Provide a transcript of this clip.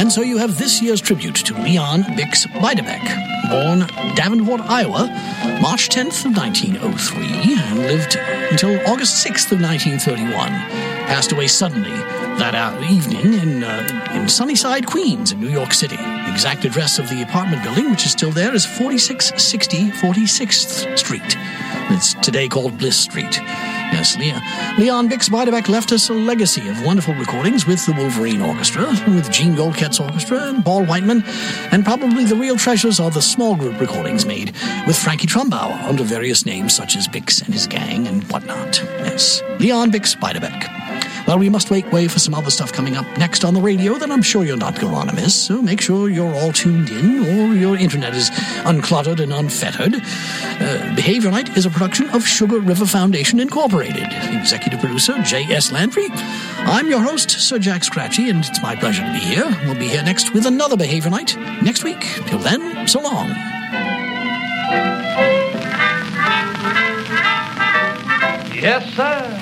And so you have this year's tribute to Leon Bix Beiderbecke, born Davenport, Iowa, March 10th of 1903, and lived until August 6th of 1931. Passed away suddenly that evening in Sunnyside, Queens, in New York City. The exact address of the apartment building, which is still there, is 4660 46th Street. It's today called Bliss Street. Yes, Leon Bix Beiderbecke left us a legacy of wonderful recordings with the Wolverine Orchestra, with Gene Goldket's orchestra, and Paul Whiteman, and probably the real treasures are the small group recordings made with Frankie Trumbauer under various names such as Bix and his gang and whatnot. Yes, Leon Bix Beiderbecke. Well, we must wait for some other stuff coming up next on the radio that I'm sure you're not going to want to miss, so make sure you're all tuned in or your internet is uncluttered and unfettered. Behavior Night is a production of Sugar River Foundation Incorporated. Executive producer J.S. Landry. I'm your host, Sir Jack Scratchy, and it's my pleasure to be here. We'll be here next with another Behavior Night next week. Till then, so long. Yes, sir.